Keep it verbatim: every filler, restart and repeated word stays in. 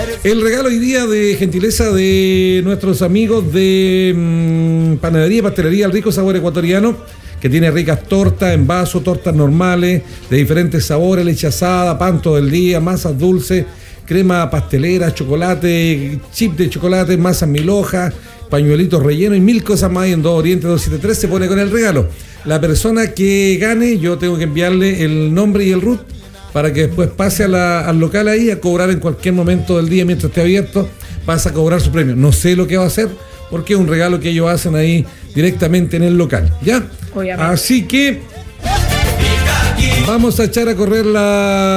El regalo hoy día de gentileza de nuestros amigos de mmm, Panadería y Pastelería El Rico Sabor Ecuatoriano, que tiene ricas tortas en vaso, tortas normales, de diferentes sabores, leche asada, pan todo el día, masas dulces, crema pastelera, chocolate, chip de chocolate, masas mil hojas, pañuelitos rellenos y mil cosas más. En dos Oriente dos siete tres se pone con el regalo. La persona que gane, yo tengo que enviarle el nombre y el root para que después pase a la, al local ahí a cobrar en cualquier momento del día mientras esté abierto, pasa a cobrar su premio. No sé lo que va a hacer porque es un regalo que ellos hacen ahí directamente en el local, ¿ya? Obviamente. Así que vamos a echar a correr la